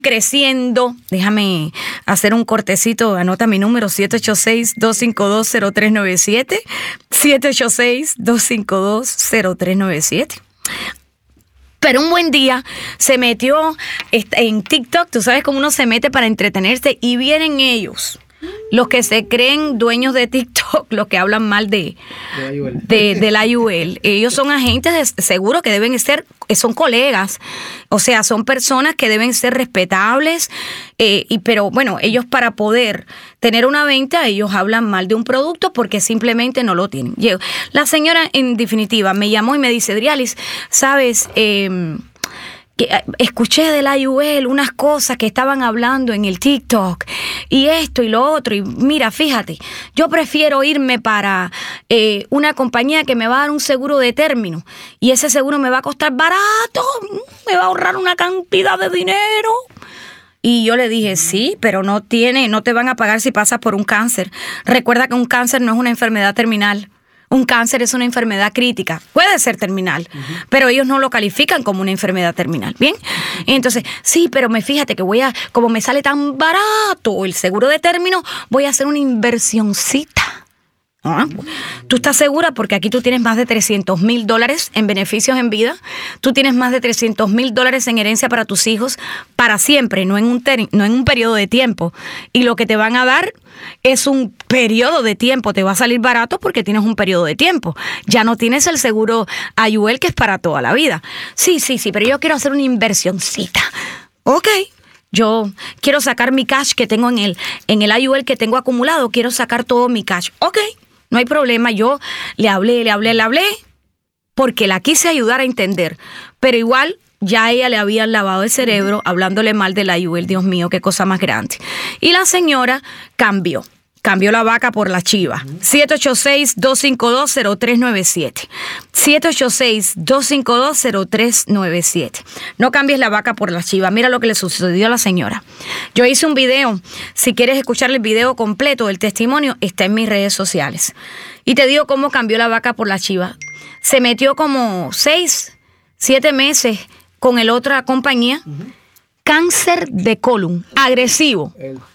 creciendo. Déjame hacer un cortecito, anota mi número 786-252-0397, 786-252-0397. Pero un buen día se metió en TikTok, tú sabes cómo uno se mete para entretenerse y vienen ellos, los que se creen dueños de TikTok, los que hablan mal de la IUL. Ellos son agentes de seguro que deben ser, son colegas, o sea, son personas que deben ser respetables, pero bueno, ellos para poder tener una venta, ellos hablan mal de un producto porque simplemente no lo tienen. La señora, en definitiva, me llamó y me dice, Drialis, ¿sabes? Escuché de la IUL unas cosas que estaban hablando en el TikTok y esto y lo otro, y mira, fíjate, yo prefiero irme para una compañía que me va a dar un seguro de término y ese seguro me va a costar barato, me va a ahorrar una cantidad de dinero. Y yo le dije, sí, pero no te van a pagar si pasas por un cáncer. Recuerda que un cáncer no es una enfermedad terminal. Un cáncer es una enfermedad crítica, puede ser terminal, pero ellos no lo califican como una enfermedad terminal, ¿bien? Entonces, sí, pero fíjate que como me sale tan barato el seguro de término, voy a hacer una inversioncita. ¿Ah? ¿Tú estás segura? Porque aquí tú tienes más de $300,000 en beneficios en vida. Tú tienes más de $300,000 en herencia para tus hijos para siempre, no en un periodo de tiempo. Y lo que te van a dar es un periodo de tiempo. Te va a salir barato porque tienes un periodo de tiempo. Ya no tienes el seguro IUL que es para toda la vida. Sí, pero yo quiero hacer una inversioncita. Ok. Yo quiero sacar mi cash que tengo en el IUL que tengo acumulado. Quiero sacar todo mi cash. Ok. No hay problema, yo le hablé, porque la quise ayudar a entender, pero igual ya a ella le habían lavado el cerebro hablándole mal de la IUL, Dios mío, qué cosa más grande. Y la señora cambió la vaca por la chiva. 786-252-0397. 786-252-0397. No cambies la vaca por la chiva. Mira lo que le sucedió a la señora. Yo hice un video. Si quieres escuchar el video completo del testimonio, está en mis redes sociales. Y te digo cómo cambió la vaca por la chiva. Se metió como 6-7 meses con el otra compañía. Cáncer de colon, agresivo,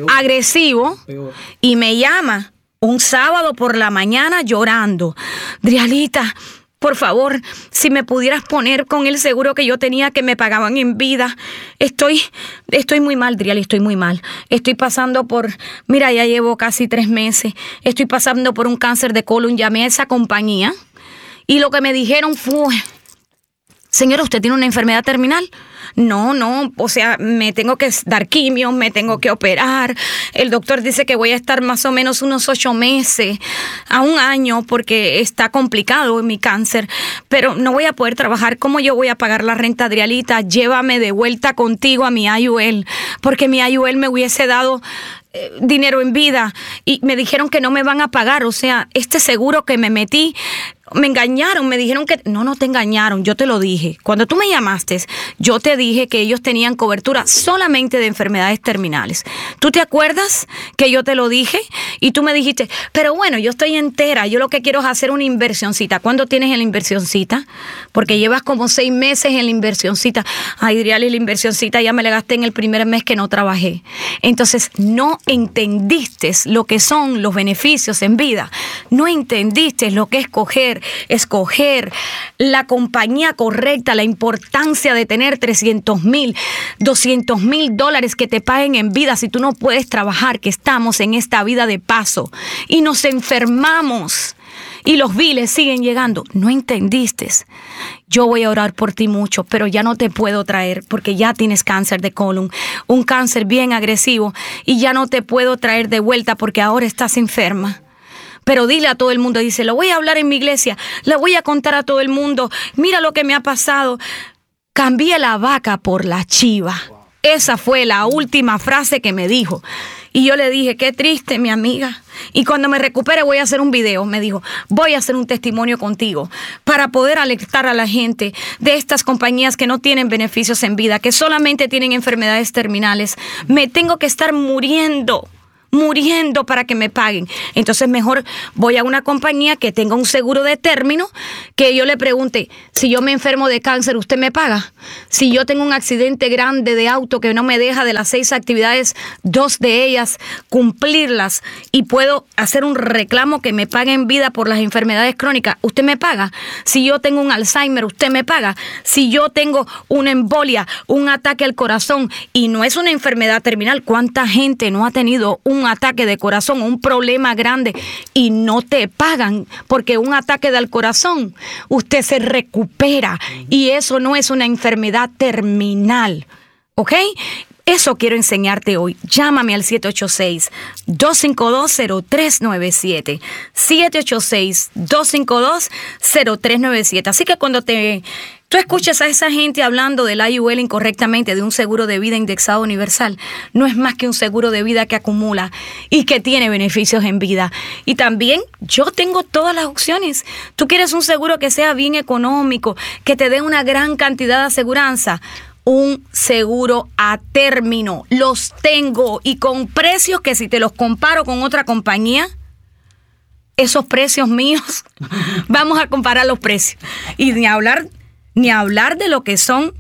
y me llama un sábado por la mañana llorando. Drialita, por favor, si me pudieras poner con el seguro que yo tenía que me pagaban en vida. Estoy muy mal, Driali, estoy muy mal. Estoy pasando mira, ya llevo casi 3 meses, estoy pasando por un cáncer de colon. Llamé a esa compañía y lo que me dijeron fue, señora, ¿usted tiene una enfermedad terminal? No, o sea, me tengo que dar quimio, me tengo que operar. El doctor dice que voy a estar más o menos unos 8 meses a 1 año porque está complicado mi cáncer, pero no voy a poder trabajar. ¿Cómo yo voy a pagar la renta, Adrialita? Llévame de vuelta contigo a mi IUL, porque mi IUL me hubiese dado dinero en vida y me dijeron que no me van a pagar. O sea, este seguro que me metí, me engañaron, me dijeron que... No te engañaron, yo te lo dije. Cuando tú me llamaste, yo te dije que ellos tenían cobertura solamente de enfermedades terminales. ¿Tú te acuerdas que yo te lo dije? Y tú me dijiste, pero bueno, yo estoy entera, yo lo que quiero es hacer una inversioncita. ¿Cuándo tienes la inversioncita? Porque llevas como 6 meses en la inversioncita. Ay, Driali, la inversioncita ya me la gasté en el primer mes que no trabajé. Entonces, no entendiste lo que son los beneficios en vida. No entendiste lo que es escoger la compañía correcta, la importancia de tener $300,000, $200,000 que te paguen en vida si tú no puedes trabajar, que estamos en esta vida de paso y nos enfermamos y los biles siguen llegando. No entendiste. Yo voy a orar por ti mucho, pero ya no te puedo traer porque ya tienes cáncer de colon, un cáncer bien agresivo, y ya no te puedo traer de vuelta porque ahora estás enferma. Pero dile a todo el mundo, dice, lo voy a hablar en mi iglesia, le voy a contar a todo el mundo, mira lo que me ha pasado. Cambié la vaca por la chiva. Esa fue la última frase que me dijo. Y yo le dije, qué triste, mi amiga. Y cuando me recupere voy a hacer un video. Me dijo, voy a hacer un testimonio contigo para poder alertar a la gente de estas compañías que no tienen beneficios en vida, que solamente tienen enfermedades terminales. Me tengo que estar muriendo muriendo para que me paguen. Entonces mejor voy a una compañía que tenga un seguro de término, que yo le pregunte, si yo me enfermo de cáncer, ¿usted me paga? Si yo tengo un accidente grande de auto que no me deja de las 6 actividades, 2 de ellas cumplirlas, y puedo hacer un reclamo que me pague en vida por las enfermedades crónicas, ¿usted me paga? Si yo tengo un Alzheimer, ¿usted me paga? Si yo tengo una embolia, un ataque al corazón, y no es una enfermedad terminal, ¿cuánta gente no ha tenido un ataque de corazón, un problema grande, y no te pagan? Porque un ataque del corazón, usted se recupera, y eso no es una enfermedad terminal, ¿ok? Eso quiero enseñarte hoy. Llámame al 786-252-0397. 786-252-0397. Así que cuando tú escuches a esa gente hablando del IUL incorrectamente, de un seguro de vida indexado universal, no es más que un seguro de vida que acumula y que tiene beneficios en vida. Y también yo tengo todas las opciones. Tú quieres un seguro que sea bien económico, que te dé una gran cantidad de aseguranza. Un seguro a término. Los tengo y con precios que si te los comparo con otra compañía, esos precios míos, vamos a comparar los precios. Y ni hablar de lo que son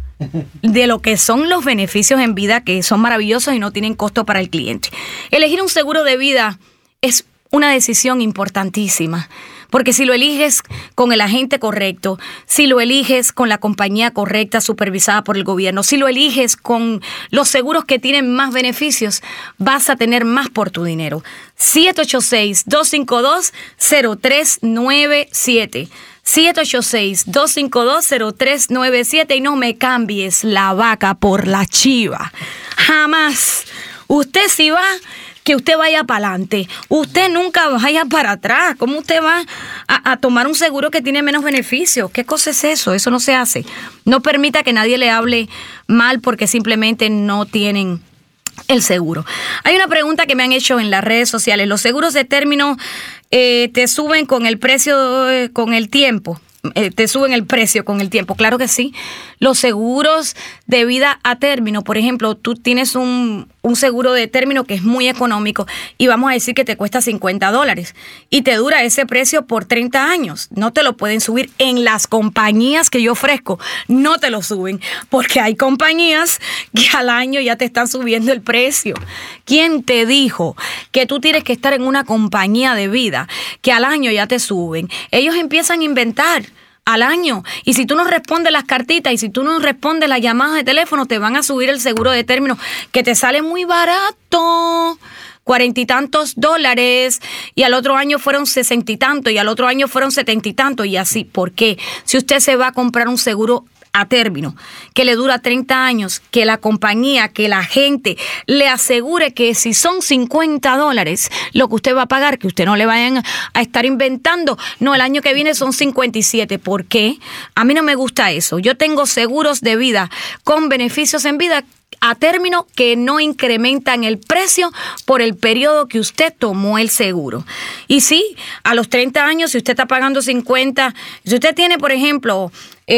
los beneficios en vida, que son maravillosos y no tienen costo para el cliente. Elegir un seguro de vida es una decisión importantísima. Porque si lo eliges con el agente correcto, si lo eliges con la compañía correcta supervisada por el gobierno, si lo eliges con los seguros que tienen más beneficios, vas a tener más por tu dinero. 786-252-0397. 786-252-0397 y no me cambies la vaca por la chiva. Jamás. Usted sí va... que usted vaya para adelante. Usted nunca vaya para atrás. ¿Cómo usted va a tomar un seguro que tiene menos beneficios? ¿Qué cosa es eso? Eso no se hace. No permita que nadie le hable mal porque simplemente no tienen el seguro. Hay una pregunta que me han hecho en las redes sociales. ¿Los seguros de término te suben con el precio, con el tiempo? Te suben el precio con el tiempo. Claro que sí. Los seguros de vida a término, por ejemplo, tú tienes un seguro de término que es muy económico y vamos a decir que te cuesta $50 y te dura ese precio por 30 años. No te lo pueden subir. En las compañías que yo ofrezco, no te lo suben porque hay compañías que al año ya te están subiendo el precio. ¿Quién te dijo que tú tienes que estar en una compañía de vida que al año ya te suben? Ellos empiezan a inventar al año. Y si tú no respondes las cartitas y si tú no respondes las llamadas de teléfono, te van a subir el seguro de término que te sale muy barato. $40 y tantos, y al otro año fueron 60 y tanto, y al otro año fueron 70 y tanto, y así. ¿Por qué? Si usted se va a comprar un seguro a término, que le dura 30 años, que la compañía, que la gente le asegure que si son $50 lo que usted va a pagar, que usted no le vayan a estar inventando, no, el año que viene son 57. ¿Por qué? A mí no me gusta eso. Yo tengo seguros de vida con beneficios en vida a término que no incrementan el precio por el periodo que usted tomó el seguro. Y sí, a los 30 años, si usted está pagando 50, si usted tiene, por ejemplo,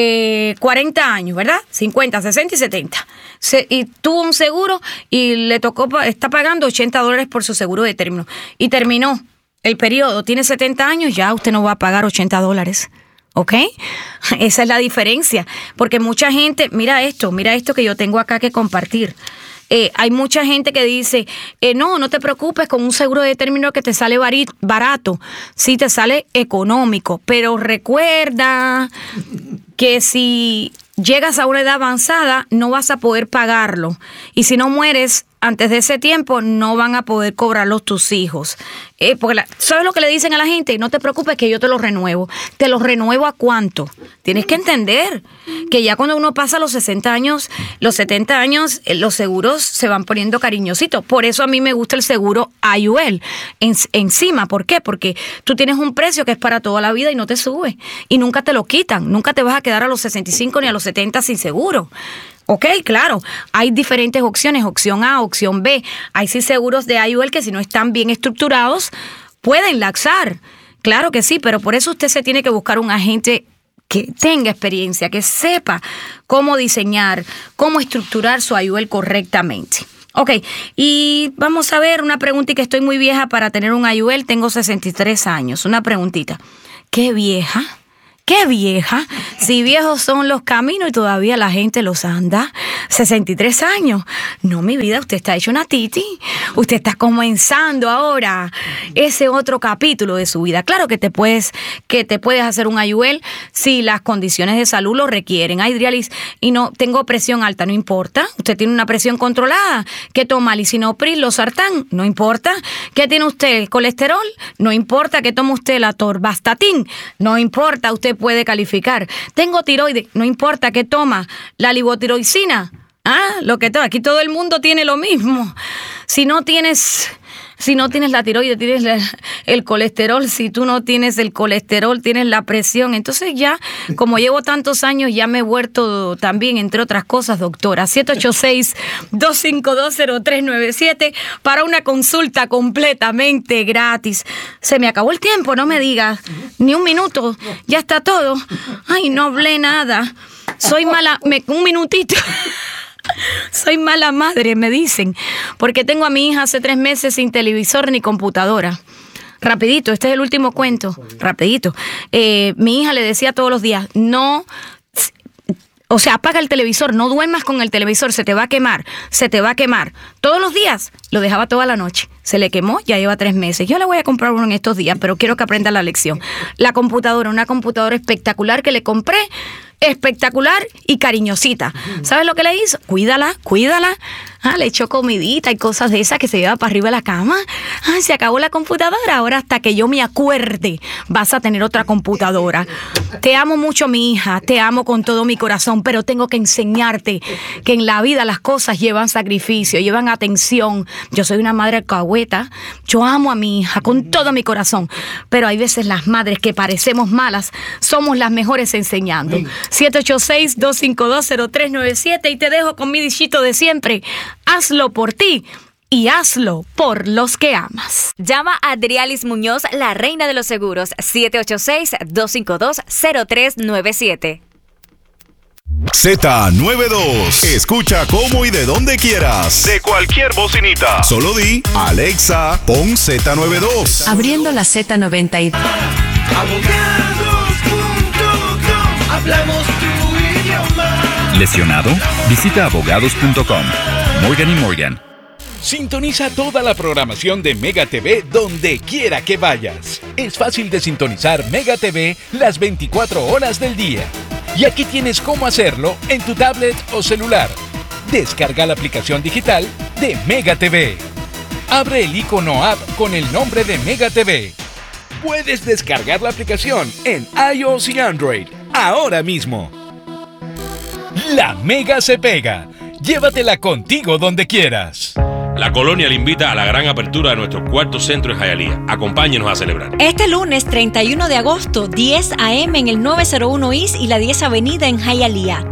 40 años, ¿verdad? 50, 60 y 70. Y tuvo un seguro y le tocó, está pagando $80 por su seguro de término. Y terminó el periodo, tiene 70 años, ya usted no va a pagar $80. ¿Ok? Esa es la diferencia. Porque mucha gente, mira esto que yo tengo acá que compartir. Hay mucha gente que dice, no te preocupes con un seguro de término que te sale barato. Sí, te sale económico. Pero recuerda que si llegas a una edad avanzada, no vas a poder pagarlo. Y si no mueres antes de ese tiempo, no van a poder cobrarlos tus hijos. Porque ¿sabes lo que le dicen a la gente? No te preocupes que yo te lo renuevo. ¿Te lo renuevo a cuánto? Tienes que entender que ya cuando uno pasa los 60 años, los 70 años, los seguros se van poniendo cariñositos. Por eso a mí me gusta el seguro IUL encima. ¿Por qué? Porque tú tienes un precio que es para toda la vida y no te sube. Y nunca te lo quitan. Nunca te vas a quedar a los 65 ni a los 70 sin seguro. Ok, claro, hay diferentes opciones, opción A, opción B. Hay sí seguros de IUL que si no están bien estructurados pueden laxar. Claro que sí, pero por eso usted se tiene que buscar un agente que tenga experiencia, que sepa cómo diseñar, cómo estructurar su IUL correctamente. Ok, y vamos a ver una preguntita, que estoy muy vieja para tener un IUL, tengo 63 años. Una preguntita. ¿Qué vieja? ¡Qué vieja! Si viejos son los caminos y todavía la gente los anda. 63 años. No, mi vida, usted está hecho una titi. Usted está comenzando ahora ese otro capítulo de su vida. Claro que te puedes hacer un IUL si las condiciones de salud lo requieren. Ay, Drialis, y no tengo presión alta, no importa. Usted tiene una presión controlada. ¿Qué toma? Lisinopril, losartán, no importa. ¿Qué tiene usted? ¿Colesterol? No importa. ¿Qué toma usted? La torvastatin, no importa. Usted puede calificar. Tengo tiroides, no importa. ¿Qué toma? La libotiroxina. Lo que toma. Aquí todo el mundo tiene lo mismo. Si no tienes la tiroides, tienes el colesterol. Si tú no tienes el colesterol, tienes la presión. Entonces ya, como llevo tantos años, ya me he vuelto también, entre otras cosas, doctora. 786-252-0397 para una consulta completamente gratis. Se me acabó el tiempo, no me digas. Ni un minuto. Ya está todo. Ay, no hablé nada. Soy mala. Un minutito. Soy mala madre, me dicen, porque tengo a mi hija hace 3 meses sin televisor ni computadora. Rapidito, este es el último cuento. Rapidito. Mi hija le decía todos los días, apaga el televisor, no duermas con el televisor, se te va a quemar. Todos los días, lo dejaba toda la noche. Se le quemó, ya lleva 3 meses. Yo le voy a comprar uno en estos días, pero quiero que aprenda la lección. La computadora, una computadora espectacular que le compré, espectacular y cariñosita. ¿Sabes lo que le hizo? Cuídala. Le echó comidita y cosas de esas que se lleva para arriba de la cama. Se acabó la computadora. Ahora, hasta que yo me acuerde, vas a tener otra computadora. Te amo mucho, mi hija. Te amo con todo mi corazón, pero tengo que enseñarte que en la vida las cosas llevan sacrificio, llevan atención. Yo soy una madre alcahueta. Yo amo a mi hija con todo mi corazón, pero hay veces las madres que parecemos malas somos las mejores enseñando. 786-252-0397 y te dejo con mi dichito de siempre. Hazlo por ti y hazlo por los que amas. Llama a Drialis Muñoz, la reina de los seguros, 786-252-0397. Z92. Escucha cómo y de donde quieras. De cualquier bocinita. Solo di, Alexa, pon Z92. Abriendo la Z92. Abogados.com. Hablamos tu idioma. ¿Lesionado? Visita abogados.com. Morgan & Morgan. Sintoniza toda la programación de Mega TV donde quiera que vayas. Es fácil de sintonizar Mega TV las 24 horas del día. Y aquí tienes cómo hacerlo en tu tablet o celular. Descarga la aplicación digital de Mega TV. Abre el icono app con el nombre de Mega TV. Puedes descargar la aplicación en iOS y Android ahora mismo. La Mega se pega. Llévatela contigo donde quieras. La Colonia le invita a la gran apertura de nuestro cuarto centro en Hialeah. Acompáñenos a celebrar. Este lunes 31 de agosto, 10 a.m. en el 901 East y la 10 Avenida en Hialeah.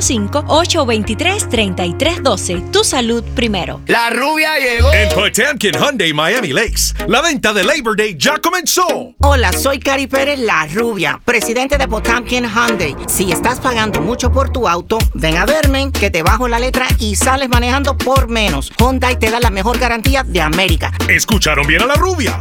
305-823-3312. Tu salud primero. La rubia llegó. En Potemkin Hyundai Miami Lakes, la venta de Labor Day ya comenzó. Hola, soy Cari Pérez, la rubia, presidente de Potemkin Hyundai. Si estás pagando mucho por tu auto, ven a verme, que te bajo la letra y sales manejando por menos. Hyundai te da la mejor garantía de América. ¿Escucharon bien a la rubia?